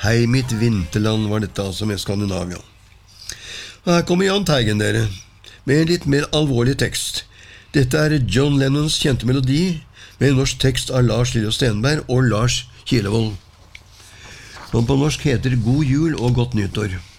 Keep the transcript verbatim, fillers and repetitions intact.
Hei mitt vinterland var dette altså med Skandinavia. Og her kommer Jahn Teigen dere, med en litt mer alvorlig tekst. Dette er John Lennons kjente melodi, med en norsk tekst av Lars Lillo Stenberg og Lars Kilevold. Som på norsk heter God jul og godt nyttår.